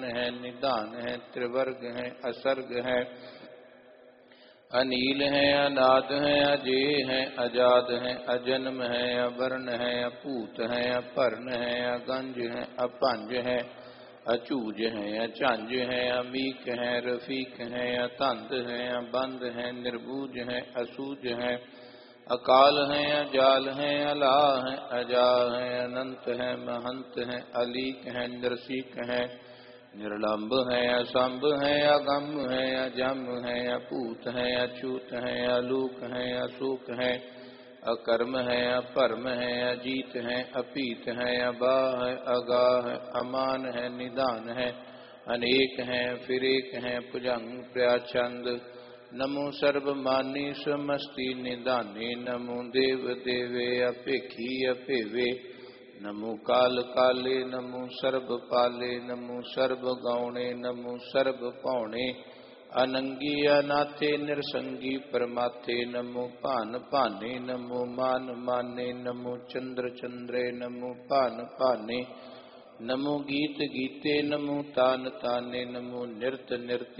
है, निदान है, त्रिवर्ग है, असर्ग है, अनील है, अनाद है, अजेय है, अजाद है, अजन्म है, अवर्ण है, अपूत है, अपर्ण है, अगंज है, अपंज है, अचूज है, अचांज है, अमीक है, रफीक है, अतंद है, अबंध है, निर्बूज है, असूज है, अकाल है, अजाल है, अला है, अजा है, अनंत है, महंत है, अलीक है, नरसिक है, निर्लंब है, असंभ है, अगम है, अजम है, अपूत है, अछूत है, अलूक है, असूक है, अकर्म है, अपरम है, अजीत है, अपीत है, अबा है, अगा है, अमान है, निदान है, अनेक है, फिर एक है, भुजंग प्रचंड। नमो सर्वमानी समस्ति निदाने, नमो देव देवे अपेखी अपेवे, नमो काल काले, नमो सर्व पाले, नमो सर्व गौणे, नमो सर्व पौणे, अनंगी अनाथे निरसंगी परमाथे, नमो भान भाने, नमो मान माने, नमो चंद्र चंद्रे, नमो भान भाने, नमो गीत गीते, नमो तान ताने, नमो निरत निरते,